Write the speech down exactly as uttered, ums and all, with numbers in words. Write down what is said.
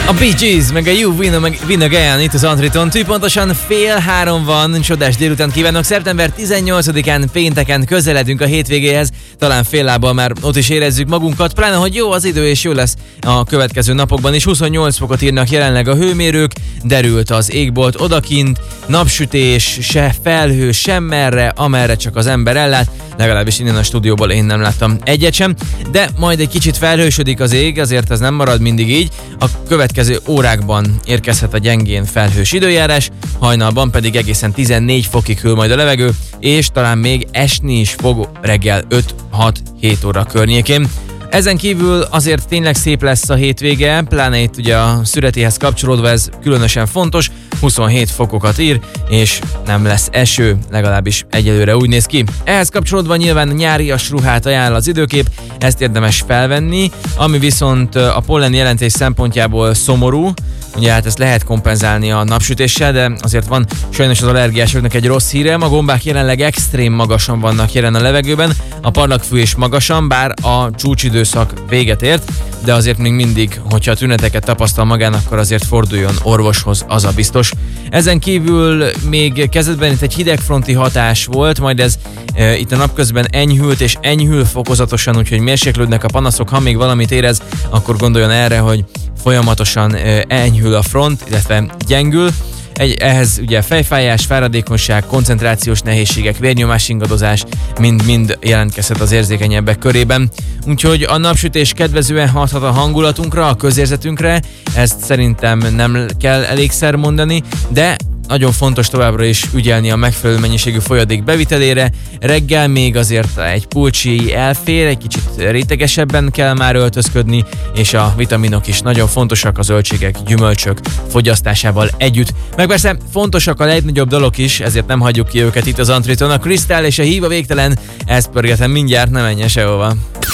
A Bee Gees, meg a You Win, meg Win Again itt az Antriton. Pontosan fél három van, csodás délután kívánok. szeptember tizennyolcadikán pénteken közeledünk a hétvégéhez. Talán fél lábbal már ott is érezzük magunkat. Pláne, hogy jó az idő és jó lesz a következő napokban is. huszonnyolc fokot írnak jelenleg a hőmérők. Derült az égbolt odakint. Napsütés, se felhő, sem merre, amerre csak az ember ellát. Legalábbis innen a stúdióból én nem láttam egyet sem. De majd egy kicsit felhősödik az ég, azért ez nem marad mindig így. A következő órákban érkezhet a gyengén felhős időjárás, hajnalban pedig egészen tizennégy fokig hűl majd a levegő, és talán még esni is fog reggel öt-hat-hét óra környékén. Ezen kívül azért tényleg szép lesz a hétvége, pláne itt ugye a szüretéhez kapcsolódva ez különösen fontos, huszonhét fokokat ír, és nem lesz eső, legalábbis egyelőre úgy néz ki. Ehhez kapcsolódva nyilván nyárias ruhát ajánl az időkép, ezt érdemes felvenni, ami viszont a pollen jelentés szempontjából szomorú. Ugye hát ezt lehet kompenzálni a napsütéssel, de azért van sajnos az allergiásoknak egy rossz híre. A gombák jelenleg extrém magasan vannak jelen a levegőben, a parlagfű is magasan, bár a csúcsidőszak véget ért, de azért még mindig, hogyha a tüneteket tapasztal magán, akkor azért forduljon orvoshoz, az a biztos. Ezen kívül még kezdetben itt egy hidegfronti hatás volt, majd ez e, itt a napközben enyhült és enyhül fokozatosan, úgyhogy mérséklődnek a panaszok. Ha még valamit érez, akkor gondoljon erre, hogy folyamatosan e, enyhül a front, illetve gyengül. Egy, ehhez ugye fejfájás, fáradékonyság, koncentrációs nehézségek, vérnyomás ingadozás mind-mind jelentkezhet az érzékenyebbek körében. Úgyhogy a napsütés kedvezően hathat a hangulatunkra, a közérzetünkre, ezt szerintem nem kell elégszer mondani, de nagyon fontos továbbra is ügyelni a megfelelő mennyiségű folyadék bevitelére. Reggel még azért egy pulcsi elfér, egy kicsit rétegesebben kell már öltözködni, és a vitaminok is nagyon fontosak a zöldségek, gyümölcsök fogyasztásával együtt. Meg persze fontosak a legnagyobb dolog is, ezért nem hagyjuk ki őket itt az Antriton. A Crystal és a Hív a végtelen, ezt pörgetem mindjárt, ne menjen sehova.